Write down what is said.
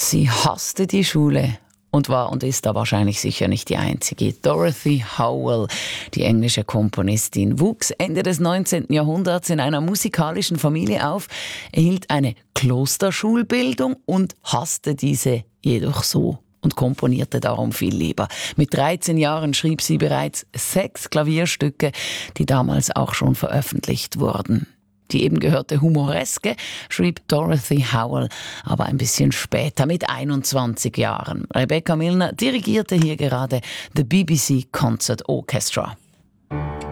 Sie hasste die Schule und war und ist da wahrscheinlich sicher nicht die einzige. Dorothy Howell, die englische Komponistin, wuchs Ende des 19. Jahrhunderts in einer musikalischen Familie auf, erhielt eine Klosterschulbildung und hasste diese jedoch so und komponierte darum viel lieber. Mit 13 Jahren schrieb sie bereits 6 Klavierstücke, die damals auch schon veröffentlicht wurden. Die eben gehörte Humoreske schrieb Dorothy Howell aber ein bisschen später, mit 21 Jahren. Rebecca Milner dirigierte hier gerade The BBC Concert Orchestra.